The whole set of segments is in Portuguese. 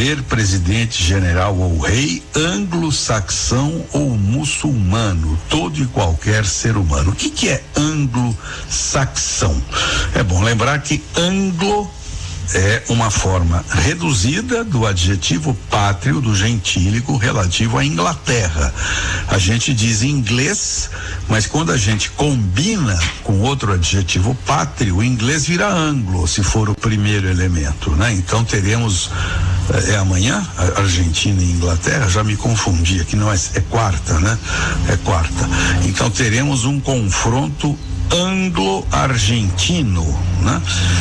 haver presidente, general ou rei anglo-saxão ou muçulmano, todo e qualquer ser humano. O que é anglo-saxão? É bom lembrar que anglo é uma forma reduzida do adjetivo pátrio do gentílico relativo à Inglaterra. A gente diz inglês, mas quando a gente combina com outro adjetivo pátrio, o inglês vira anglo, se for o primeiro elemento, né? Então teremos amanhã, Argentina e Inglaterra, já me confundi, aqui não é quarta, né? É quarta. Então teremos um confronto anglo-argentino, né?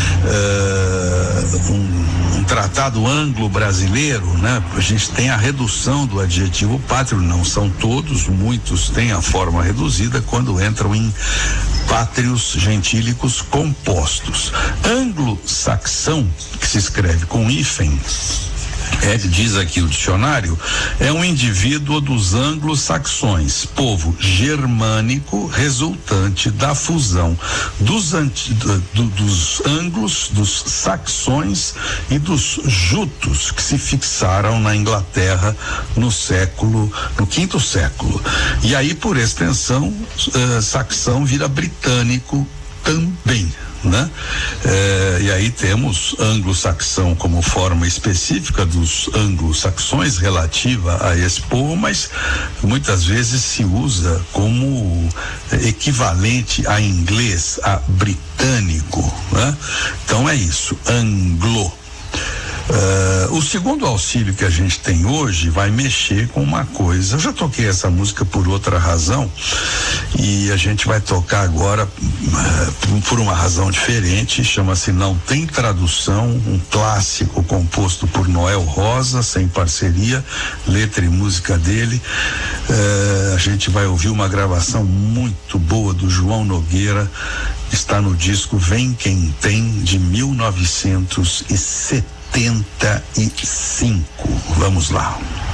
Um tratado anglo-brasileiro, né? A gente tem a redução do adjetivo pátrio, não são todos, muitos têm a forma reduzida quando entram em pátrios gentílicos compostos. Anglo-saxão, que se escreve com hífen, diz aqui o dicionário, é um indivíduo dos anglo-saxões, povo germânico resultante da fusão dos anglos, dos saxões e dos jutos que se fixaram na Inglaterra no quinto século. E aí, por extensão, saxão vira britânico também, né? E aí temos anglo-saxão como forma específica dos anglo-saxões relativa a esse povo, mas muitas vezes se usa como equivalente a inglês, a britânico, né? Então é isso, anglo. O segundo auxílio que a gente tem hoje vai mexer com uma coisa. Eu já toquei essa música por outra razão e a gente vai tocar agora por uma razão diferente. Chama-se Não Tem Tradução, um clássico composto por Noel Rosa, sem parceria, letra e música dele. A gente vai ouvir uma gravação muito boa do João Nogueira, está no disco Vem Quem Tem, de 1975. Vamos lá.